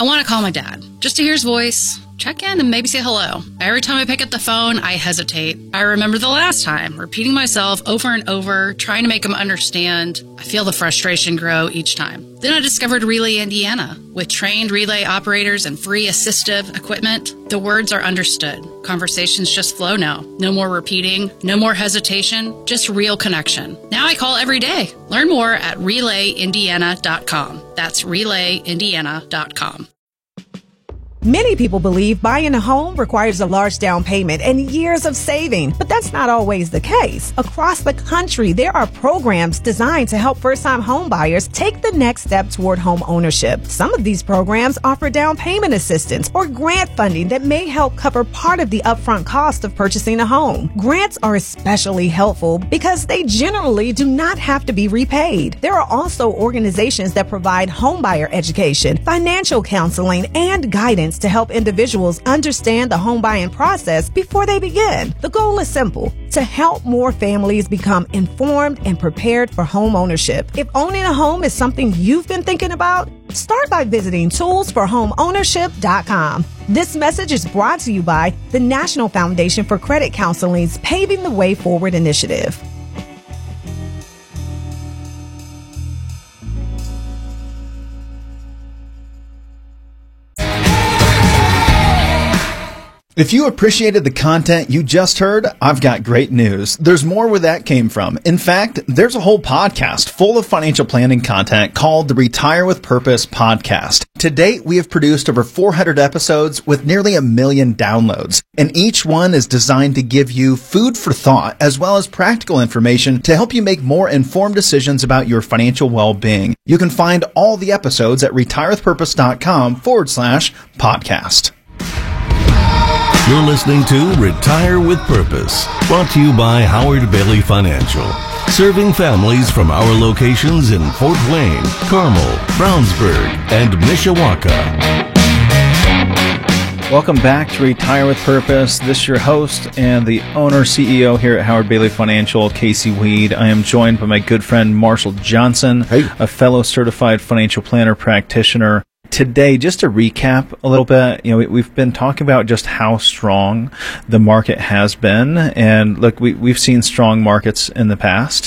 I want to call my dad, just to hear his voice, check in, and maybe say hello. Every time I pick up the phone, I hesitate. I remember the last time, repeating myself over and over, trying to make him understand. I feel the frustration grow each time. Then I discovered Relay Indiana. With trained relay operators and free assistive equipment, the words are understood. Conversations just flow now. No more repeating, no more hesitation, just real connection. Now I call every day. Learn more at RelayIndiana.com. That's RelayIndiana.com. Many people believe buying a home requires a large down payment and years of saving, but that's not always the case. Across the country, there are programs designed to help first-time home buyers take the next step toward home ownership. Some of these programs offer down payment assistance or grant funding that may help cover part of the upfront cost of purchasing a home. Grants are especially helpful because they generally do not have to be repaid. There are also organizations that provide homebuyer education, financial counseling, and guidance to help individuals understand the home buying process before they begin. The goal is simple: to help more families become informed and prepared for home ownership. If owning a home is something you've been thinking about, start by visiting toolsforhomeownership.com. This message is brought to you by the National Foundation for Credit Counseling's Paving the Way Forward initiative. If you appreciated the content you just heard, I've got great news. There's more where that came from. In fact, there's a whole podcast full of financial planning content called the Retire with Purpose podcast. To date, we have produced over 400 episodes with nearly 1 million downloads, and each one is designed to give you food for thought as well as practical information to help you make more informed decisions about your financial well-being. You can find all the episodes at retirewithpurpose.com/podcast. You're listening to Retire with Purpose, brought to you by Howard Bailey Financial, serving families from our locations in Fort Wayne, Carmel, Brownsburg, and Mishawaka. Welcome back to Retire with Purpose. This is your host and the owner, CEO here at Howard Bailey Financial, Casey Weed. I am joined by my good friend Marshall Johnson, a fellow certified financial planner practitioner. Today, just to recap a little bit, we've been talking about just how strong the market has been. And look, we've seen strong markets in the past,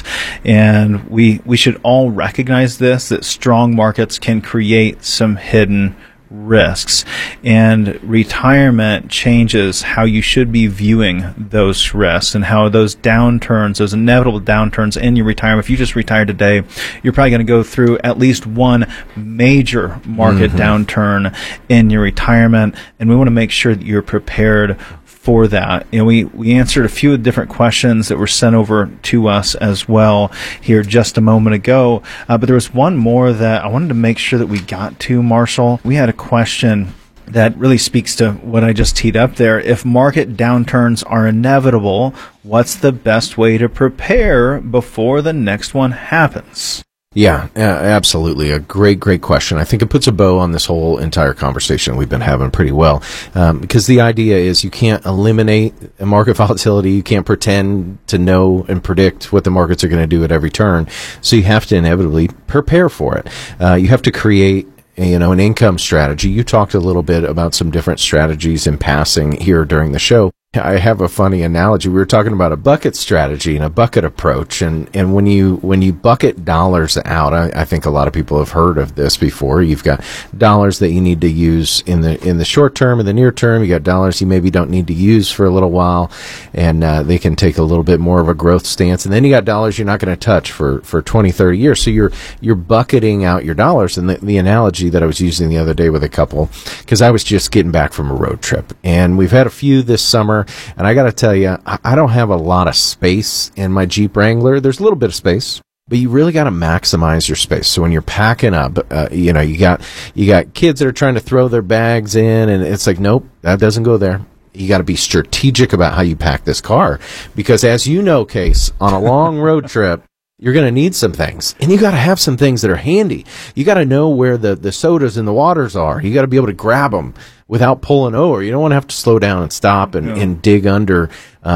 and we should all recognize this, that strong markets can create some hidden risks, and retirement changes how you should be viewing those risks and how those downturns, those inevitable downturns in your retirement. If you just retired today, you're probably going to go through at least one major market downturn in your retirement, and we want to make sure that you're prepared for that. We answered a few different questions that were sent over to us as well here just a moment ago, but there was one more that I wanted to make sure that we got to, Marshall. We had a question that really speaks to what I just teed up there. If market downturns are inevitable, what's the best way to prepare before the next one happens? Yeah, absolutely. A great question. I think it puts a bow on this whole entire conversation we've been having pretty well, because the idea is you can't eliminate market volatility. You can't pretend to know and predict what the markets are going to do at every turn. So you have to inevitably prepare for it. You have to create an income strategy. You talked a little bit about some different strategies in passing here during the show. I have a funny analogy. We were talking about a bucket strategy and a bucket approach, and when you bucket dollars out, I think a lot of people have heard of this before. You've got dollars that you need to use in the short term, in the near term. You got dollars you maybe don't need to use for a little while, and they can take a little bit more of a growth stance. And then you got dollars you're not going to touch for 20, 30 years. So you're bucketing out your dollars. And the analogy that I was using the other day with a couple, because I was just getting back from a road trip, and we've had a few this summer. And I got to tell you, I don't have a lot of space in my Jeep Wrangler. There's a little bit of space, but you really got to maximize your space. So when you're packing up, you got kids that are trying to throw their bags in, and it's like, nope, that doesn't go there. You got to be strategic about how you pack this car, because as you know, Case, on a long road trip, you're going to need some things, and you got to have some things that are handy. You got to know where the sodas and the waters are. You got to be able to grab them without pulling over. You don't want to have to slow down and stop and dig under,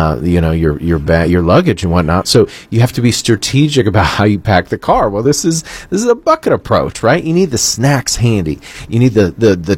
your luggage and whatnot. So you have to be strategic about how you pack the car. Well, this is a bucket approach, right? You need the snacks handy. You need the